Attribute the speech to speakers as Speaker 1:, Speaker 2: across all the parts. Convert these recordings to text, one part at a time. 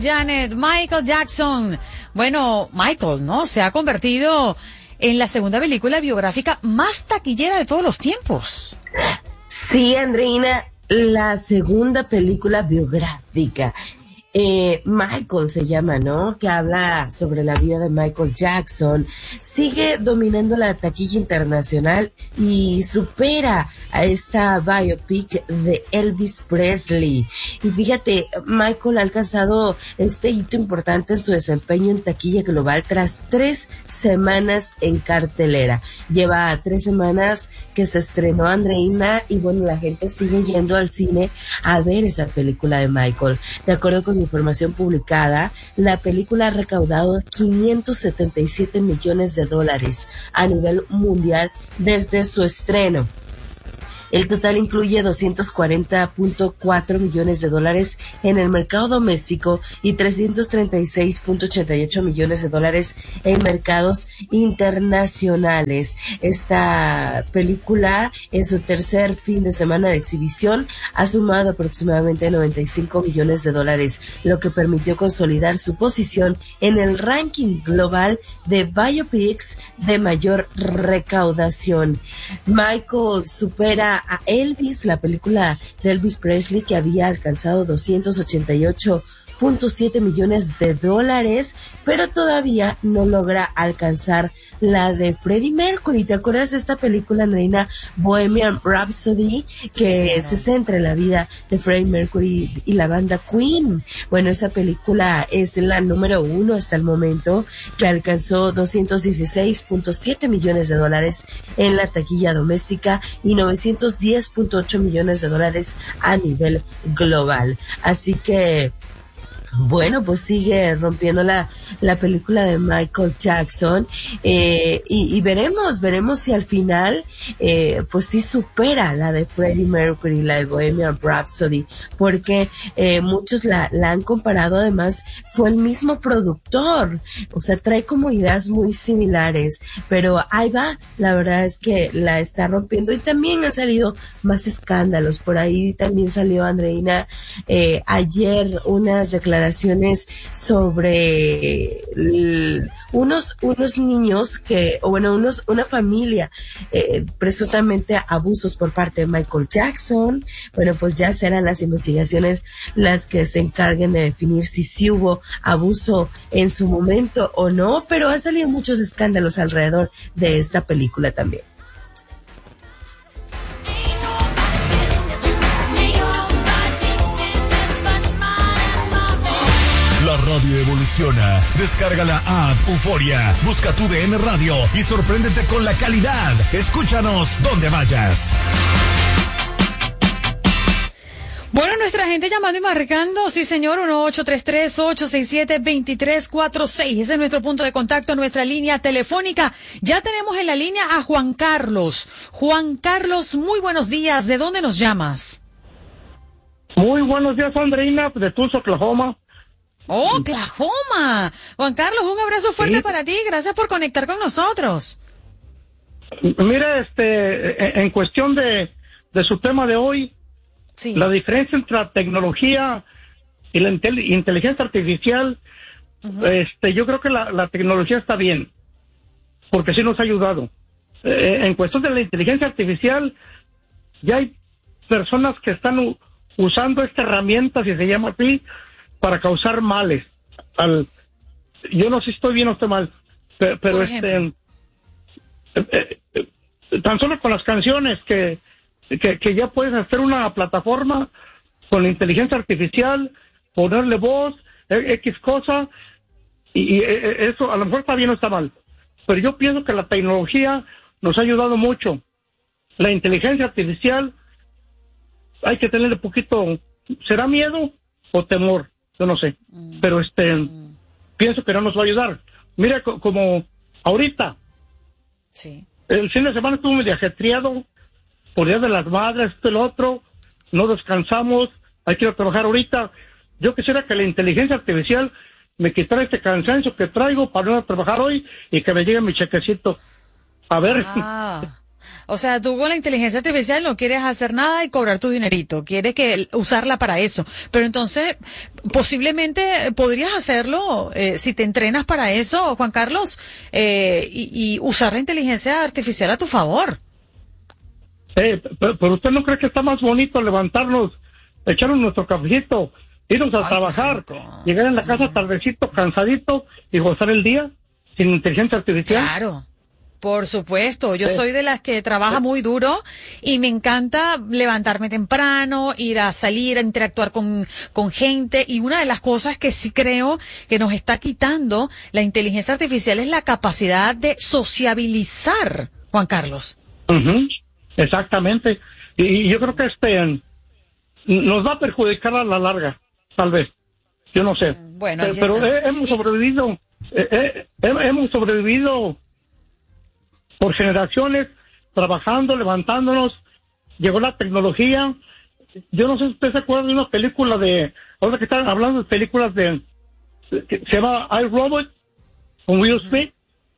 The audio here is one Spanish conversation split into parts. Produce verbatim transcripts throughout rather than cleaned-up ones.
Speaker 1: Janet. Michael Jackson. Bueno, Michael, ¿no? Se ha convertido en la segunda película biográfica más taquillera de todos los tiempos.
Speaker 2: Sí, Andreina, la segunda película biográfica. Eh, Michael se llama, ¿no? Que habla sobre la vida de Michael Jackson. Sigue dominando la taquilla internacional y supera a esta biopic de Elvis Presley. Y fíjate, Michael ha alcanzado este hito importante en su desempeño en taquilla global tras tres semanas en cartelera. Lleva tres semanas que se estrenó, Andreina, y bueno, la gente sigue yendo al cine a ver esa película de Michael. De acuerdo con información publicada, la película ha recaudado quinientos setenta y siete millones de dólares a nivel mundial desde su estreno. El total incluye doscientos cuarenta punto cuatro millones de dólares en el mercado doméstico y trescientos treinta y seis punto ochenta y ocho millones de dólares en mercados internacionales. Esta película, en su tercer fin de semana de exhibición, ha sumado aproximadamente noventa y cinco millones de dólares, lo que permitió consolidar su posición en el ranking global de biopics de mayor recaudación. Michael supera a Elvis, la película de Elvis Presley, que había alcanzado doscientos ochenta y ocho punto siete millones de dólares, pero todavía no logra alcanzar la de Freddie Mercury. ¿Te acuerdas de esta película, Andreina, Bohemian Rhapsody, que sí, se centra en la vida de Freddie Mercury y la banda Queen? Bueno, esa película es la número uno hasta el momento, que alcanzó doscientos dieciséis punto siete millones de dólares en la taquilla doméstica y novecientos diez punto ocho millones de dólares a nivel global. Así que bueno, pues sigue rompiendo la, la película de Michael Jackson, eh, y, y veremos, veremos si al final, eh, pues sí supera la de Freddie Mercury, la de Bohemian Rhapsody, porque eh, muchos la, la han comparado. Además, fue el mismo productor, o sea, trae como ideas muy similares, pero ahí va, la verdad es que la está rompiendo. Y también han salido más escándalos, por ahí también salió, Andreina, eh, ayer unas declaraciones sobre l- unos unos niños que, o bueno, unos una familia, eh, presuntamente abusos por parte de Michael Jackson. Bueno, pues ya serán las investigaciones las que se encarguen de definir si sí hubo abuso en su momento o no, pero han salido muchos escándalos alrededor de esta película también.
Speaker 3: La radio evoluciona. Descarga la app Euforia, busca tu D N Radio y sorpréndete con la calidad. Escúchanos donde vayas.
Speaker 1: Bueno, nuestra gente llamando y marcando, sí señor, uno ocho tres tres, ocho seis siete, dos tres cuatro seis. Ese es nuestro punto de contacto, nuestra línea telefónica. Ya tenemos en la línea a Juan Carlos. Juan Carlos, muy buenos días. ¿De dónde nos llamas?
Speaker 4: Muy buenos días, Andreina, de Tulsa, Oklahoma.
Speaker 1: ¡Oh, Oklahoma! Juan Carlos, un abrazo fuerte
Speaker 4: Sí.
Speaker 1: para ti. Gracias por conectar con nosotros.
Speaker 4: Mira, este, en cuestión de, de su tema de hoy,
Speaker 1: Sí.
Speaker 4: la diferencia entre la tecnología y la intel- inteligencia artificial, uh-huh. este, yo creo que la, la tecnología está bien, porque sí nos ha ayudado. Eh, en cuestión de la inteligencia artificial, ya hay personas que están u- usando esta herramienta, si se llama así, para causar males. Al, yo no sé si estoy bien o estoy mal, pero, pero este, eh, eh, eh, tan solo con las canciones que, que, que ya puedes hacer una plataforma con la inteligencia artificial, ponerle voz, eh, X cosa, y, y eh, eso a lo mejor está bien o está mal, pero yo pienso que la tecnología nos ha ayudado mucho. La inteligencia artificial hay que tenerle poquito, ¿será miedo o temor? Yo no sé, mm. pero este, mm. pienso que no nos va a ayudar. Mira, co- como ahorita,
Speaker 1: sí.
Speaker 4: el fin de semana estuvo medio ajetreado, por Día de las Madres, esto y lo otro, no descansamos, hay que ir a trabajar ahorita. Yo quisiera que la inteligencia artificial me quitara este cansancio que traigo para no ir a trabajar hoy y que me llegue mi chequecito. A ver.
Speaker 1: Ah. O sea, tú con la inteligencia artificial no quieres hacer nada y cobrar tu dinerito, quieres que usarla para eso. Pero entonces, posiblemente podrías hacerlo eh, si te entrenas para eso, Juan Carlos, eh, y, y usar la inteligencia artificial a tu favor.
Speaker 4: Eh, pero, pero usted no cree que está más bonito levantarnos, echarnos nuestro cafecito, irnos a Ay, trabajar, llegar en la casa tardecito, cansadito y gozar el día sin inteligencia artificial?
Speaker 1: Claro. Por supuesto, yo soy de las que trabaja muy duro y me encanta levantarme temprano, ir a salir, a interactuar con, con gente, y una de las cosas que sí creo que nos está quitando la inteligencia artificial es la capacidad de sociabilizar, Juan Carlos.
Speaker 4: Uh-huh. Exactamente, y, y yo creo que este nos va a perjudicar a la larga, tal vez, yo no sé,
Speaker 1: bueno,
Speaker 4: pero, pero he, hemos sobrevivido, eh, eh, hemos sobrevivido por generaciones, trabajando, levantándonos, llegó la tecnología. Yo no sé si usted se acuerda de una película de, ahora que están hablando de películas de, que se llama I, Robot, con Will Smith.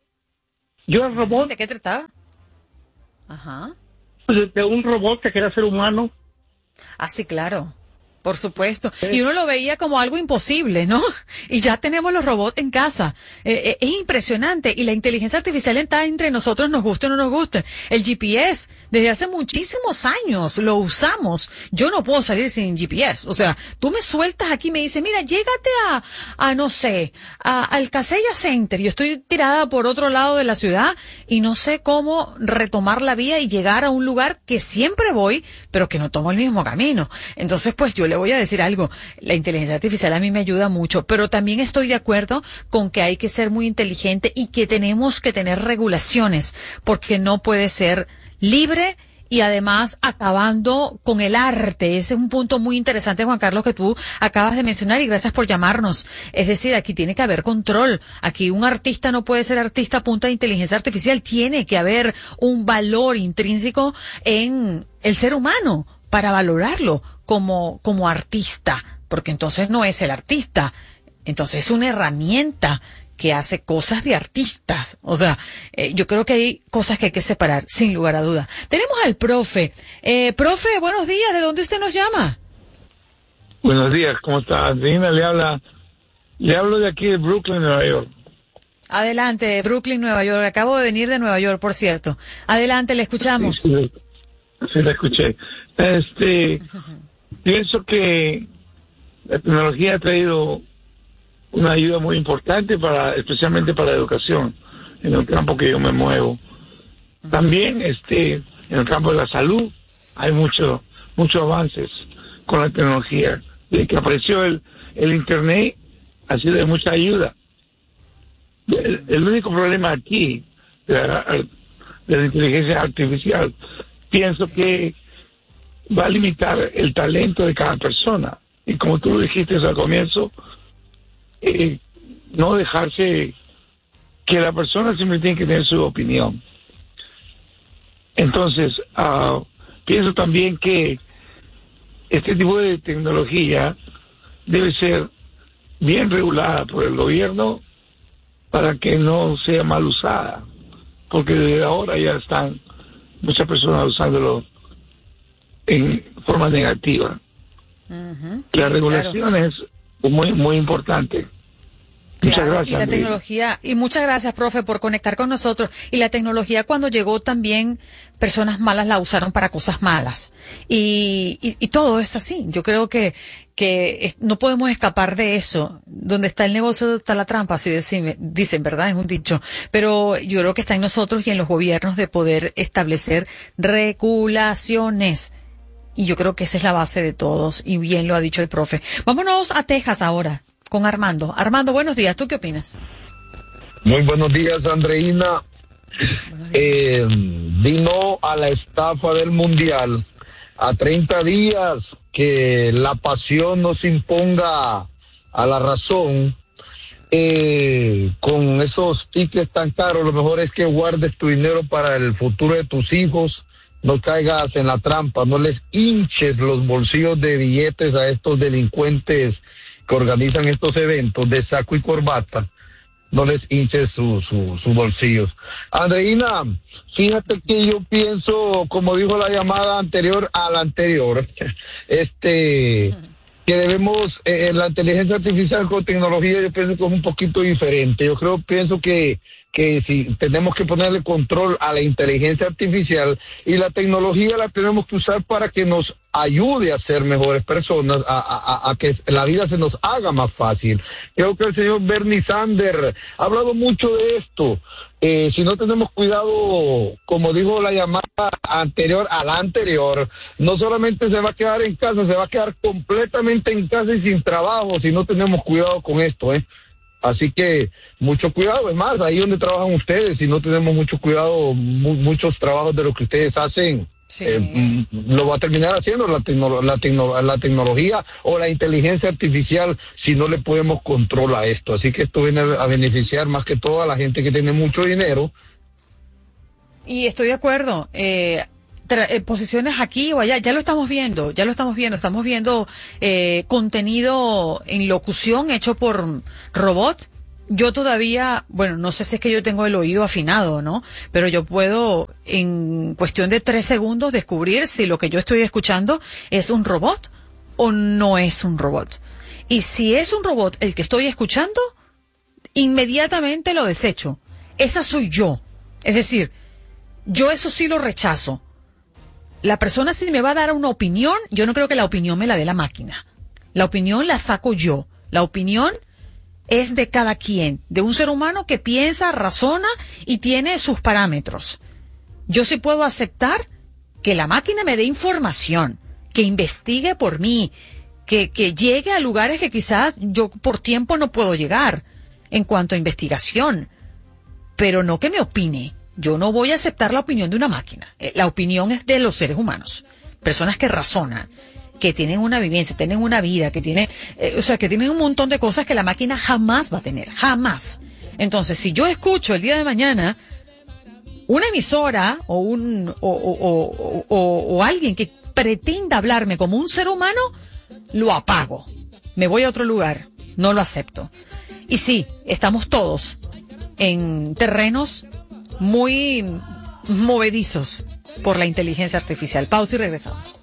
Speaker 4: Yo era robot.
Speaker 1: ¿De qué trataba? Ajá.
Speaker 4: De, de un robot que quería ser humano.
Speaker 1: Ah, sí, claro. Por supuesto. Sí. Y uno lo veía como algo imposible, ¿no? Y ya tenemos los robots en casa. Eh, eh, es impresionante. Y la inteligencia artificial está entre nosotros, nos guste o no nos guste. El G P S, desde hace muchísimos años lo usamos. Yo no puedo salir sin G P S. O sea, tú me sueltas aquí y me dices, mira, llégate a, a no sé, a, al Casella Center. Yo estoy tirada por otro lado de la ciudad y no sé cómo retomar la vía y llegar a un lugar que siempre voy, pero que no tomo el mismo camino. Entonces, pues yo le voy a decir algo, la inteligencia artificial a mí me ayuda mucho, pero también estoy de acuerdo con que hay que ser muy inteligente y que tenemos que tener regulaciones, porque no puede ser libre y además acabando con el arte. Ese es un punto muy interesante, Juan Carlos, que tú acabas de mencionar, y gracias por llamarnos. Es decir, aquí tiene que haber control. Aquí un artista no puede ser artista a punta de inteligencia artificial. Tiene que haber un valor intrínseco en el ser humano para valorarlo como, como artista, porque entonces no es el artista, entonces es una herramienta que hace cosas de artistas. O sea, eh, yo creo que hay cosas que hay que separar, sin lugar a duda. Tenemos al profe. Eh, profe, buenos días, ¿de dónde usted nos llama?
Speaker 5: Buenos días, ¿cómo está? Dina le habla, le hablo de aquí de Brooklyn, Nueva York.
Speaker 1: Adelante, Brooklyn, Nueva York. Acabo de venir de Nueva York, por cierto. Adelante, le escuchamos.
Speaker 5: Sí, sí, sí la escuché. Este, pienso que la tecnología ha traído una ayuda muy importante para, especialmente para la educación, en el campo que yo me muevo. También, este, en el campo de la salud hay mucho, muchos avances con la tecnología. Desde que apareció el, el internet ha sido de mucha ayuda. El, el único problema aquí de la, de la inteligencia artificial, pienso que va a limitar el talento de cada persona. Y como tú lo dijiste al comienzo, eh, no dejarse que la persona siempre tiene que tener su opinión. Entonces, uh, pienso también que este tipo de tecnología debe ser bien regulada por el gobierno para que no sea mal usada, porque desde ahora ya están muchas personas usándolo en forma negativa. Uh-huh. La sí, regulación claro. es muy muy importante. Muchas
Speaker 1: claro,
Speaker 5: gracias.
Speaker 1: Y la tecnología, y muchas gracias, profe, por conectar con nosotros. Y la tecnología, cuando llegó, también personas malas la usaron para cosas malas. Y, y, y todo es así. Yo creo que, que no podemos escapar de eso. Donde está el negocio está la trampa, así dicen, dicen, ¿verdad? Es un dicho. Pero yo creo que está en nosotros y en los gobiernos de poder establecer regulaciones. Y yo creo que esa es la base de todos, y bien lo ha dicho el profe. Vámonos a Texas ahora, con Armando. Armando, buenos días, ¿tú qué opinas?
Speaker 6: Muy buenos días, Andreina. Buenos días. Eh, vino a la estafa del Mundial, a treinta días que la pasión nos imponga a la razón, eh, con esos tickets tan caros, lo mejor es que guardes tu dinero para el futuro de tus hijos. No caigas en la trampa, no les hinches los bolsillos de billetes a estos delincuentes que organizan estos eventos de saco y corbata, no les hinche sus su, su bolsillos. Andreina, fíjate que yo pienso, como dijo la llamada anterior a la anterior, este, que debemos, eh, la inteligencia artificial con tecnología, yo pienso que es un poquito diferente. Yo creo, pienso que que si tenemos que ponerle control a la inteligencia artificial, y la tecnología la tenemos que usar para que nos ayude a ser mejores personas, a, a, a que la vida se nos haga más fácil. Creo que el señor Bernie Sanders ha hablado mucho de esto. Eh, si no tenemos cuidado, como dijo la llamada anterior a la anterior, no solamente se va a quedar en casa, se va a quedar completamente en casa y sin trabajo si no tenemos cuidado con esto, ¿eh? Así que mucho cuidado, es más, ahí donde trabajan ustedes, si no tenemos mucho cuidado, mu muchos trabajos de lo que ustedes hacen, sí. eh, lo va a terminar haciendo la, tecno la, tecno la tecnología o la inteligencia artificial si no le podemos control a esto. Así que esto viene a beneficiar más que todo a la gente que tiene mucho dinero.
Speaker 1: Y estoy de acuerdo. Eh... Eh, posiciones aquí o allá, ya lo estamos viendo, ya lo estamos viendo, estamos viendo eh, contenido en locución hecho por robot. Yo todavía, bueno, no sé si es que yo tengo el oído afinado, ¿no? Pero yo puedo en cuestión de tres segundos descubrir si lo que yo estoy escuchando es un robot o no es un robot. Y si es un robot el que estoy escuchando, inmediatamente lo desecho. Esa soy yo. Es decir, yo eso sí lo rechazo. La persona si me va a dar una opinión, yo no creo que la opinión me la dé la máquina. La opinión la saco yo. La opinión es de cada quien, de un ser humano que piensa, razona y tiene sus parámetros. Yo sí puedo aceptar que la máquina me dé información, que investigue por mí, que, que llegue a lugares que quizás yo por tiempo no puedo llegar en cuanto a investigación, pero no que me opine. Yo no voy a aceptar la opinión de una máquina. La opinión es de los seres humanos. Personas que razonan, que tienen una vivencia, tienen una vida, que tienen, eh, o sea, que tienen un montón de cosas que la máquina jamás va a tener. Jamás. Entonces, si yo escucho el día de mañana una emisora o un, o, o, o, o, o alguien que pretenda hablarme como un ser humano, lo apago. Me voy a otro lugar. No lo acepto. Y sí, estamos todos en terrenos muy movedizos por la inteligencia artificial. Pausa y regresamos.